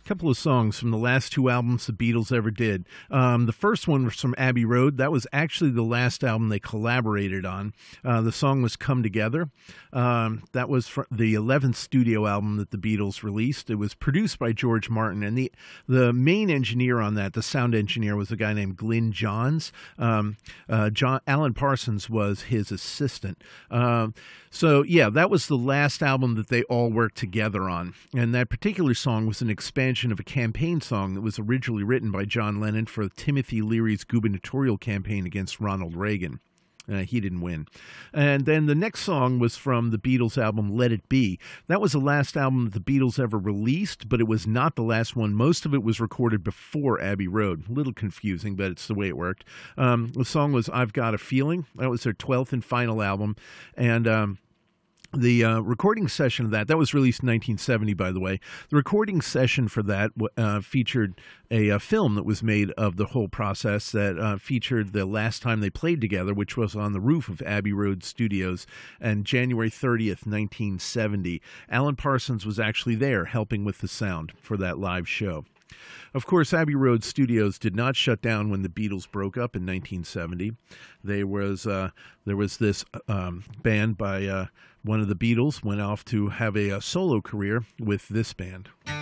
couple of songs from the last two albums the Beatles ever did. The first one was from Abbey Road. That was actually the last album they collaborated on. The song was Come Together. That was the 11th studio album that the Beatles released. It was produced by George Martin, and the main engineer on that, the sound engineer, was a guy named Glyn Johns. Alan Parsons was his assistant. So yeah, that was the last album that they all worked together on. And that particular song was an expansion of a campaign song that was originally written by John Lennon for Timothy Leary's gubernatorial campaign against Ronald Reagan. He didn't win. And then the next song was from the Beatles album Let It Be. That was the last album that the Beatles ever released, but it was not the last one. Most of it was recorded before Abbey Road. A little confusing, but it's the way it worked. The song was I've Got a Feeling. That was their 12th and final album. And the recording session of that was released in 1970, by the way. The recording session for that featured a film that was made of the whole process that featured the last time they played together, which was on the roof of Abbey Road Studios on January 30th, 1970. Alan Parsons was actually there helping with the sound for that live show. Of course, Abbey Road Studios did not shut down when the Beatles broke up in 1970. There was this band by one of the Beatles went off to have a solo career with this band.